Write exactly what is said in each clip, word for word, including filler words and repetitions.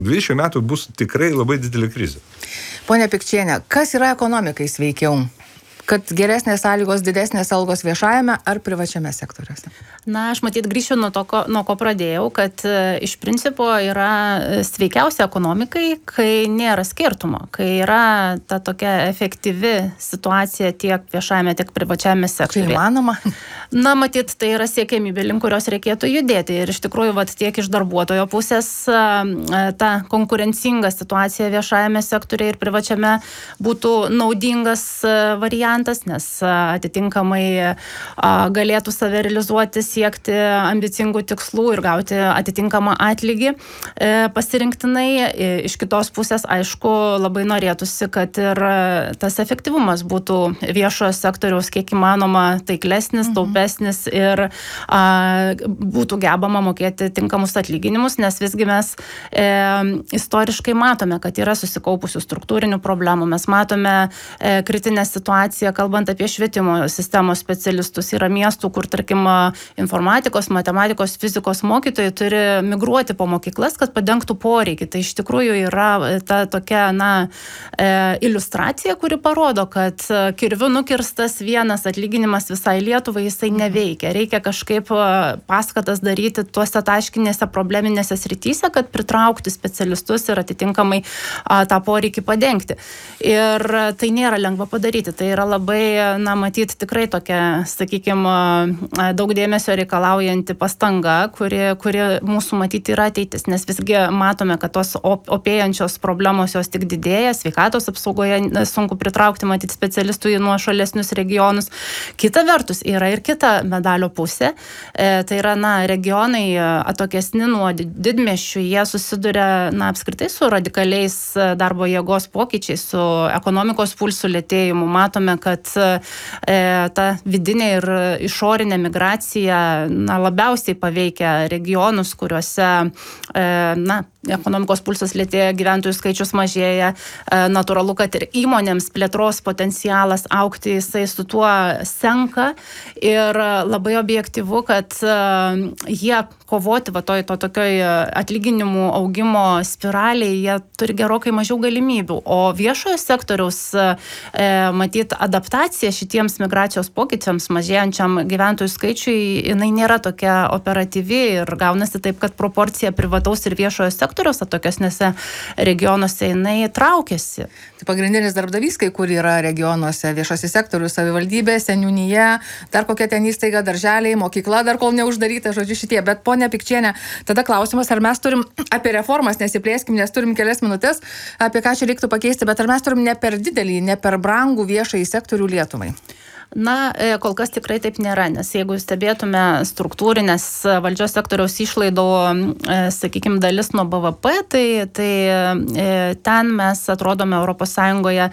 dvidešimt metų bus tikrai labai didelė krizė. Pone Pikčiene, kas yra ekonomikai sveikiau? Kad geresnės sąlygos, didesnės algos viešajame ar privačiame sektoriuose? Na, aš matyt grįšiu nuo to, ko, nuo ko pradėjau, kad e, iš principo yra sveikiausia ekonomikai, kai nėra skirtumo, kai yra ta tokia efektyvi situacija tiek viešajame, tiek privačiame sektoriuje. Tai įmanoma? Na, matyt, tai yra siekiamybė, link kurios reikėtų judėti. Ir iš tikrųjų, vat, tiek iš darbuotojo pusės e, ta konkurencinga situacija viešajame sektoriuje ir privačiame būtų naudingas e, variantas, nes atitinkamai galėtų save realizuoti, siekti ambicingų tikslų ir gauti atitinkamą atlygį pasirinktinai. Iš kitos pusės, aišku, labai norėtųsi, kad ir tas efektyvumas būtų viešojo sektoriaus kiek įmanoma taiklesnis, taupesnis ir a, būtų gebama mokėti tinkamus atlyginimus, nes visgi mes e, istoriškai matome, kad yra susikaupusių struktūrinių problemų. Mes matome e, kritinę situaciją, kalbant apie švietimo sistemos specialistus. Yra miestų, kur, tarkim, informatikos, matematikos, fizikos mokytojai turi migruoti po mokyklas, kad padengtų poreikį. Tai iš tikrųjų yra ta tokia, na, e, iliustracija, kuri parodo, kad kirviu nukirstas vienas atlyginimas visai Lietuvai, jisai neveikia. Reikia kažkaip paskatas daryti tuose taškinėse probleminėse srityse, kad pritraukti specialistus ir atitinkamai a, tą poreikį padengti. Ir tai nėra lengva padaryti. Tai yra labai, na, matyti tikrai tokia, sakykime, daug dėmesio reikalaujanti pastanga, kuri, kuri mūsų matyti yra ateitis, nes visgi matome, kad tos opėjančios problemos jos tik didėja, sveikatos apsaugoje sunku pritraukti, matyti specialistų į nuošalesnius regionus. Kita vertus yra ir kita medalio pusė, e, tai yra, na, regionai atokesni nuo didmiesčių, jie susiduria, na, apskritai su radikaliais darbo jėgos pokyčiais, su ekonomikos pulsų lėtėjimu. Matome, kad e, ta vidinė ir išorinė migracija, na, labiausiai paveikia regionus, kuriuose e, na, ekonomikos pulsas lėtėja, gyventojų skaičius mažėja, e, natūralu, kad ir įmonėms plėtros potencialas augti, jisai su tuo senka ir labai objektyvu, kad e, jie kovoti va toj to tokioj atlyginimų augimo spiraliai, jie turi gerokai mažiau galimybių, o viešojo sektoriaus e, matyt adaptacija šitiems migracijos pokyčiams, mažėjančiam gyventojų skaičiui, jinai nėra tokia operatyvi ir gaunasi taip, kad proporcija privataus ir viešojo sektoriaus atokesnėse regionuose jinai traukiasi. Tai pagrindinis darbdavys, kai kur yra regionuose, viešasis sektorius, savivaldybė, seniūnija, dar kokia ten įstaiga, darželiai, mokykla, dar kol neuždaryta, žodžiu, šitie. Bet ponia Pikčiene, tada klausimas, ar mes turim apie reformas, nesiplėskim, nes turim kelias minutės, apie ką čia reiktų pakeisti, bet ar mes turim ne per didelį, ne per brangų viešąjį sektorių Lietuvai? Na, kol kas tikrai taip nėra, nes jeigu stebėtume struktūrinės valdžios sektoriaus išlaidų, sakykime, dalis nuo B V P, tai, tai ten mes atrodome Europos Sąjungoje,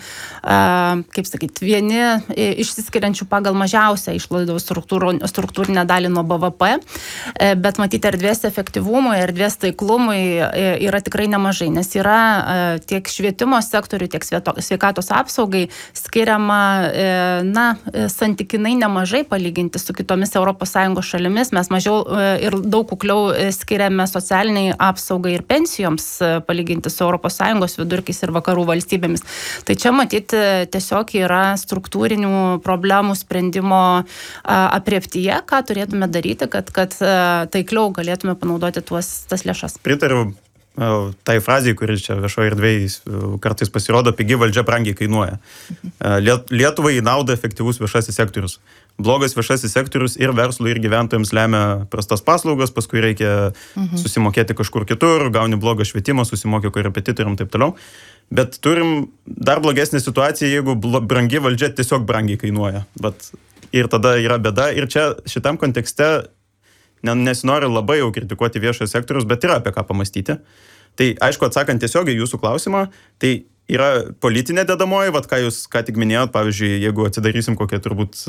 kaip sakyti, vieni išsiskiriančių pagal mažiausią išlaidų struktūrinę dalį nuo B V P, bet matyti erdvės efektyvumui, erdvės taiklumui yra tikrai nemažai, nes yra tiek švietimo sektoriui, tiek sveikatos apsaugai skiriama, na, santykinai nemažai palyginti su kitomis Europos Sąjungos šalimis. Mes mažiau ir daug kukliau skiriame socialiniai apsaugai ir pensijoms palyginti su Europos Sąjungos vidurkiais ir vakarų valstybėmis. Tai čia matyti tiesiog yra struktūrinių problemų sprendimo aprėptyje, ką turėtume daryti, kad, kad taikliau galėtume panaudoti tuos, tas lėšas. Pritariu tai frazai, kuri čia viešoje erdvėje kartais pasirodo, pigi valdžia brangiai kainuoja. Lietuvai į naudą efektyvus viešasis sektorius. Blogas viešasis sektorius ir verslui, ir gyventojams lemia prastas paslaugas, paskui reikia mhm. susimokėti kažkur kitur, gauni blogą švietimą, susimokė korepetitoriam ir taip toliau. Bet turim dar blogesnę situaciją, jeigu brangi valdžia tiesiog brangiai kainuoja. Bet ir tada yra bėda. Ir čia šitam kontekste nesinori labai jau kritikuoti viešojo sektoriaus, bet yra apie ką pamastyti. Tai aišku, atsakant tiesiogiai jūsų klausimą, tai yra politinė dedamoji, vat ką jūs ką tik minėjot, pavyzdžiui, jeigu atsidarysim kokią turbūt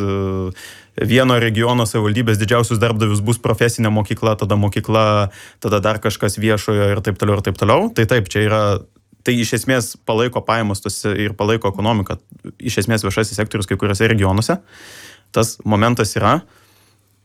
vieno regiono savivaldybės didžiausius darbdavius bus profesinė mokykla, tada mokykla, tada dar kažkas viešojo ir taip toliau ir taip toliau. Tai taip, čia yra, tai iš esmės palaiko pajamas ir palaiko ekonomiką. Iš esmės viešasis sektorius kai kuriuose regionuose. Tas momentas yra.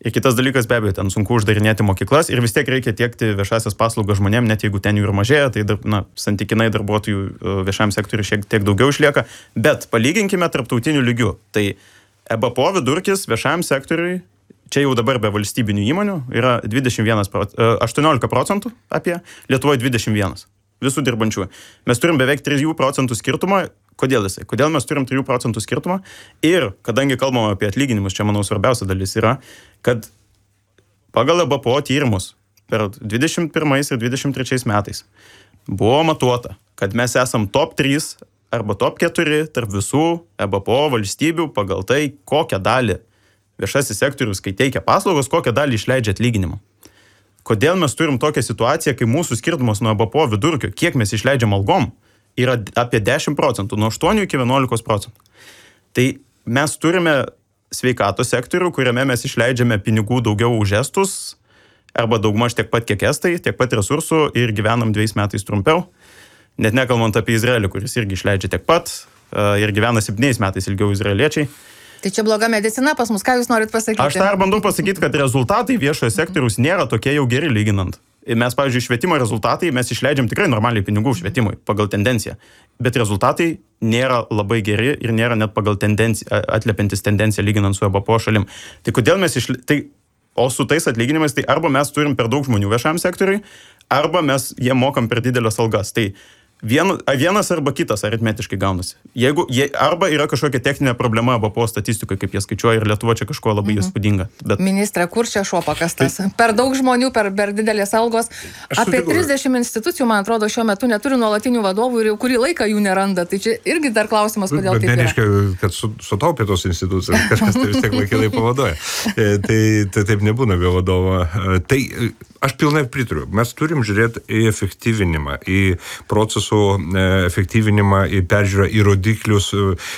Ir kitas dalykas, be abejo, ten sunku uždarinėti mokyklas ir vis tiek reikia tiekti viešasias paslaugas žmonėm, net jeigu ten jų ir mažėja, tai na, santykinai darbuotojų viešam sektoriui šiek tiek daugiau išlieka. Bet palyginkime tarptautiniu lygiu. Tai E B P O vidurkis viešam sektoriui, čia jau dabar be valstybinių įmonių, yra dvidešimt vienas, aštuoniolika procentų apie, Lietuvoje dvidešimt vienas visų dirbančių. Mes turim beveik trijų procentų skirtumą. Kodėl jisai? Kodėl mes turim trijų procentų skirtumą? Ir kadangi kalbame apie atlyginimus, čia, manau, svarbiausia dalis yra, kad pagal E B P O tyrimus per dvidešimt pirmais ir dvidešimt trečiais metais buvo matuota, kad mes esam top trys arba top keturi tarp visų E B P O valstybių pagal tai, kokią dalį viešasis sektorius, kai teikia paslaugos, kokią dalį išleidžia atlyginimą. Kodėl mes turim tokią situaciją, kai mūsų skirtumas nuo E B P O vidurkio, kiek mes išleidžiam algom, yra apie dešimt procentų, nuo aštuonių iki vienuolikos procentų. Tai mes turime sveikatos sektorių, kuriame mes išleidžiame pinigų daugiau už estus, arba daugmaž tiek pat kiek estai, tiek pat resursų ir gyvenam dviejais metais trumpiau. Net nekalbant apie Izraelį, kuris irgi išleidžia tiek pat ir gyvena septyniais metais ilgiau izraeliečiai. Tai čia bloga medicina pas mus, ką jūs norit pasakyti? Aš tą ir bandau pasakyti, kad rezultatai viešojo sektoriaus nėra tokie jau geri lyginant. Mes, pavyzdžiui, švietimo rezultatai, mes išleidžiam tikrai normaliai pinigų švietimui pagal tendenciją, bet rezultatai nėra labai geri ir nėra net pagal tendenciją, atliepiantis tendenciją lyginant su E B P O šalim. Tai kodėl mes išle... tai, o su tais atlyginimais, tai arba mes turim per daug žmonių viešam sektoriui, arba mes jie mokam per didelės algas. Tai Vien, vienas arba kitas aritmetiškai gaunasi. Jeigu, je, arba yra kažkokia techninė problema E B P O statistikoje, kaip jie skaičiuoja, ir Lietuva čia kažko labai mm-hmm. įspūdinga. Bet... Ministrė, kur čia šuo pakastas? Tai... Per daug žmonių, per, per didelės algos. Aš Apie sutiku... trisdešimt institucijų, man atrodo, šiuo metu neturi nuolatinių vadovų ir jau kurį laiką jų neranda. Tai čia irgi dar klausimas, kodėl bet taip yra. Bet nereiškia, kad su, sutaupė tos institucijos, kažkas tai vis tiek laikinai pavaduoja. tai, tai taip nebūna be vadovo. Tai aš pilnai pritariu. Mes turim žiūrėti į efektyvinimą, į procesų efektyvinimą, į peržiūrą, į rodiklius,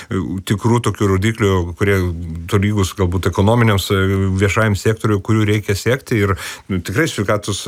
tikrų tokių rodiklių, kurie tolygus galbūt ekonominiams viešajam sektoriui, kurių reikia siekti. Ir nu, tikrai sveikatos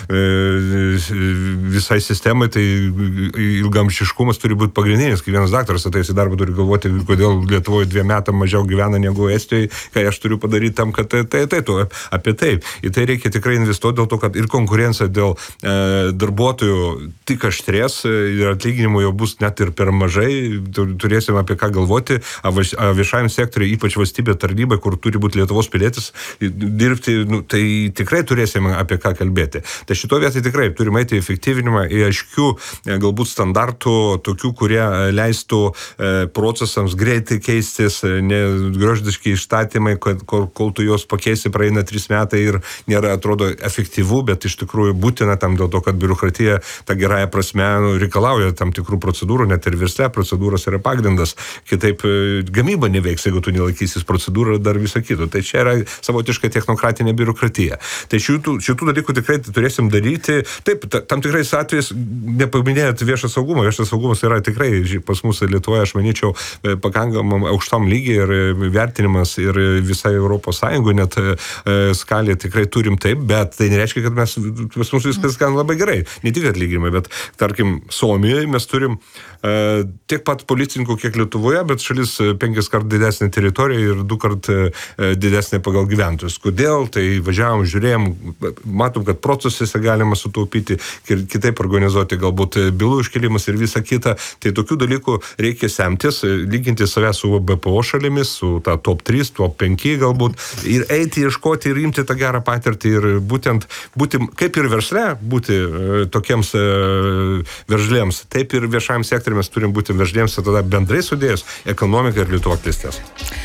visai sistemai, tai ilgamšiškumas turi būti pagrindinis. Kiekvienas daktaras ateis į darbą turi galvoti, kodėl Lietuvoje dviem metam mažiau gyvena negu Estijoje, ką aš turiu padaryti tam, kad tai, tai, tai, tu, apie tai. Į tai reikia tikrai investuoti dėl to, kad ir konkurencija dėl e, darbuotojų tik aštrės ir atlyginimų jau bus net ir per mažai, turėsim apie ką galvoti, o viešajam sektoriui, ypač valstybė tarnybai, kur turi būti Lietuvos pilietis, dirbti, nu, tai tikrai turėsim apie ką kalbėti. Tai šito vietai tikrai turime eiti į efektyvinimą, į aiškių galbūt standartų, tokių, kurie leistų procesams greitai keistis, negroždiški įstatymai, kol, kol tu juos pakeisi, praeina trys metai ir nėra, atrodo, efektyvu, bet iš tikrųjų būtina tam dėl to, kad biurokratija tą gerąją prasme nu, reikalauja tam tikrų procedūrų, net ir versle procedūros yra pagrindas. Kitaip gamyba neveiks, jeigu tu nelaikysis procedūrą ir dar viso kito. Tai čia yra savotiškai technokratinė biurokratija. Tai šitų, šitų dalykų tikrai turėsim daryti. Taip, tam tikrais atvejais, nepaminėjot viešą saugumą. Viešas saugumas yra tikrai pas mus Lietuvoje, aš manyčiau, pakankamam aukštam lygiai ir vertinimas ir visai Europos Sąjungoje net skalė tikrai turim taip, bet tai nereiškia, kad mes, pas mus viskas gan labai gerai. Ne tik atlyginimai, bet tarkim, Suomijoje mes turim uh, tiek pat policininkų, kiek Lietuvoje, bet šalis penkis kart didesnė teritorija ir du kart uh, didesnė pagal gyventojus. Kodėl? Tai važiavom, žiūrėjom, matom, kad procesuose galima sutaupyti, kitaip organizuoti galbūt bylų iškelimas ir visa kita. Tai tokių dalykų reikia semtis, lyginti save su B P O šalimis, su ta top trys, top penki galbūt, ir eiti, ieškoti ir imti tą gerą patirtį ir būtent būti, kaip ir versle, būti uh, tokiems uh, veržlėms, taip ir viešajam sektoriui mes turim būti veržlėms, ir tada bendrai sudėjus ekonomika ir Lietuva klestės.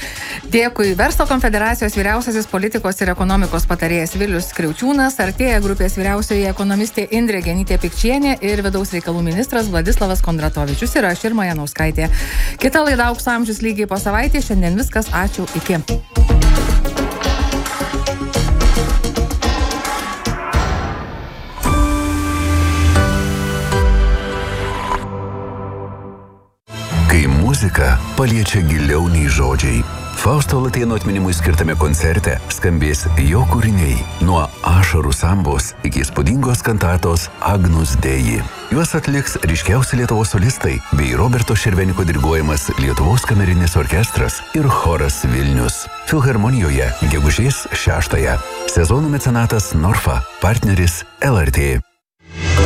Dėkui. Verslo konfederacijos vyriausiasis politikos ir ekonomikos patarėjas Vilius Kriaučiūnas, Artėja grupės vyriausioji ekonomistė Indrė Genytė-Pikčienė ir vidaus reikalų ministras Vladislavas Kondratovičius ir aš Irma Janauskaitė. Kita laida Aukso amžius lygiai po savaitės. Šiandien viskas. Ačiū. Iki. Kai muzika paliečia giliau nei žodžiai, Fausto Latėno atminimui skirtame koncerte skambės jo kūriniai nuo ašarų sambos iki įspūdingos kantatos Agnus Dei. Juos atliks ryškiausi Lietuvos solistai bei Roberto Šerveniko diriguojamas Lietuvos kamerinis orkestras ir choras Vilnius. Filharmonijoje gegužės šeštąją. Sezonų mecenatas Norfa, partneris L R T.